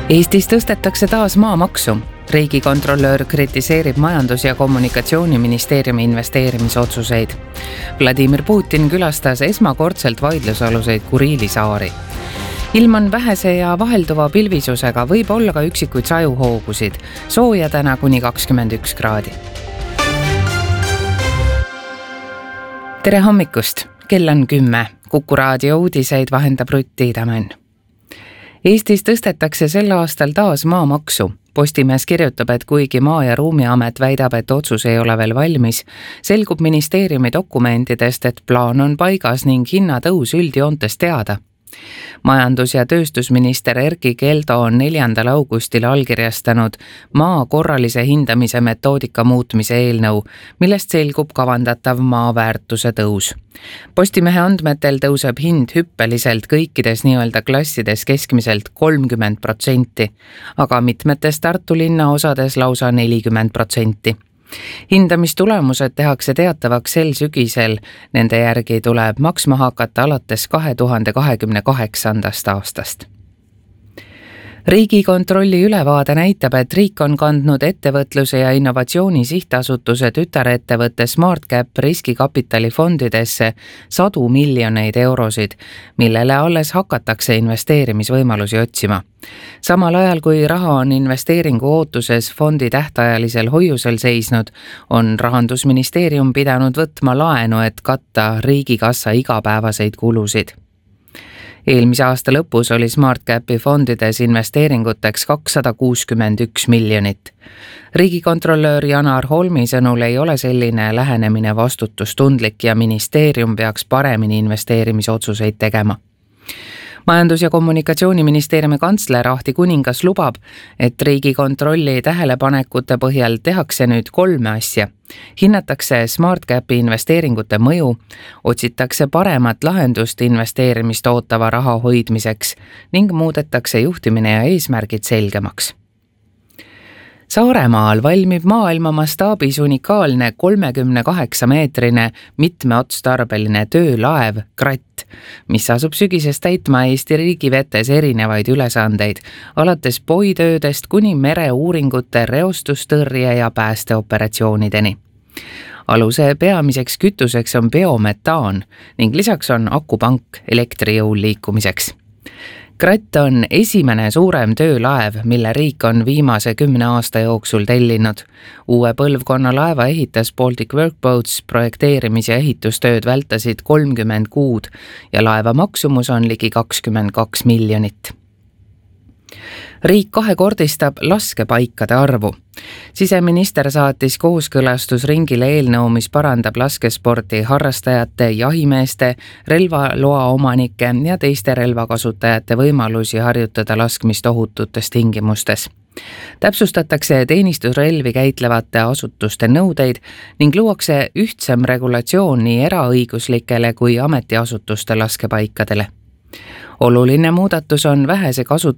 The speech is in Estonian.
Eestis tõstetakse taas maamaksu. Riigikontrolör kritiseerib Majandus- ja Kommunikatsiooniministeeriumi investeerimisotsuseid. Vladimir Putin külastas esmakordselt vaidlusaluseid Kuriili saari. Ilm on vähese ja vahelduva pilvisusega, võib olla ka üksikuid sajuhoogusid. Sooja täna kuni 21 kraadi. Tere hommikust! Kell on 10. Kuku raadio uudiseid vahendab Rutt Tiidamann. Eestis tõstetakse sel aastal taas maamaksu. Postimees kirjutab, et kuigi Maa- ja Ruumiamet väidab, et otsus ei ole veel valmis, selgub ministeeriumi dokumentidest, et plaan on paigas ning hinnatõus üldjoontes teada. Majandus- ja tööstusminister Erkki Keldo on 4. augustil allkirjastanud maa korralise hindamise metoodika muutmise eelnõu, millest selgub kavandatav maa väärtuse tõus. Postimehe andmetel tõuseb hind hüppeliselt kõikides nii-öelda klassides keskmiselt 30%, aga mitmetes Tartu linna osades lausa 40%. Hindamistulemused tehakse teatavaks sel sügisel, nende järgi tuleb maksma hakata alates 2028. aastast. Riigikontrolli ülevaade näitab, et riik on kandnud ettevõtluse ja innovatsiooni sihtasutuse tütarettevõtte SmartCap riskikapitali fondidesse 100 miljoneid eurosid, millele alles hakatakse investeerimisvõimalusi otsima. Samal ajal, kui raha on investeeringu ootuses fondi tähtajalisel hoiusel seisnud, on Rahandusministeerium pidanud võtma laenu, et katta riigikassa igapäevaseid kulusid. Eelmise aasta lõpus oli SmartCapi fondides investeeringuteks 261 miljonit. Riigikontrolör Janar Holmi sõnul ei ole selline lähenemine vastutustundlik ja ministeerium peaks paremini investeerimisotsuseid tegema. Majandus- ja Kommunikatsiooniministeeriumi kantsler Ahti Kuningas lubab, et Riigikontrolli tähelepanekute põhjal tehakse nüüd 3 asja. Hinnatakse SmartCapi investeeringute mõju, otsitakse paremat lahendust investeerimist ootava raha hoidmiseks ning muudetakse juhtimine ja eesmärgid selgemaks. Saaremaal valmib maailma mastaabis unikaalne 38-meetrine mitmeotstarbeline töölaev Kratt, mis asub sügisest täitma Eesti riigivetes erinevaid ülesandeid, alates poitöödest kuni mereuuringute, reostustõrje ja päästeoperatsioonideni. Aluse peamiseks kütuseks on biometaan ning lisaks on akupank elektrijõul liikumiseks. Kratt on esimene suurem töölaev, mille riik on viimase 10 aasta jooksul tellinud. Uue põlvkonna laeva ehitas Baltic Workboats, projekteerimis- ja ehitustööd vältasid 30 kuud ja laeva maksumus on ligi 22 miljonit. Riik kahekordistab laskepaikade arvu. Siseminister saatis kooskõlastusringile eelnõu, mis parandab laskespordi harrastajate, jahimeeste, relvaloa omanike ja teiste relvakasutajate võimalusi harjutada laskmist ohututes tingimustes. Täpsustatakse teenistusrelvi käitlevate asutuste nõudeid ning luuakse ühtsem regulatsioon nii eraõiguslikele kui ametiasutuste laskepaikadele. Oluline muudatus on vähese